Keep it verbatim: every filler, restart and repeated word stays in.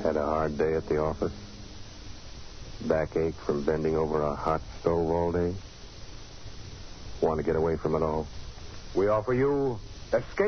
Had a hard day at the office? Backache from bending over a hot stove all day? Want to get away from it all? We offer you Escape